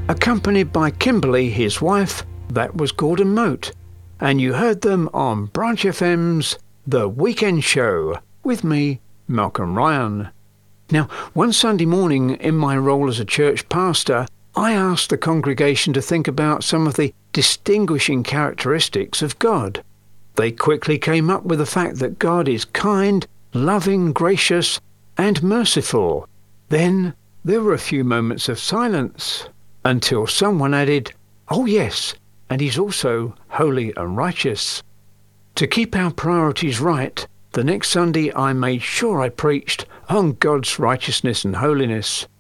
accompanied by Kimberly, his wife. That was Gordon Moat. And you heard them on Branch FM's The Weekend Show with me, Malcolm Ryan. Now, one Sunday morning in my role as a church pastor, I asked the congregation to think about some of the distinguishing characteristics of God. They quickly came up with the fact that God is kind, loving, gracious, and merciful. Then there were a few moments of silence until someone added, "Oh yes, and he's also holy and righteous." To keep our priorities right, the next Sunday I made sure I preached on God's righteousness and holiness.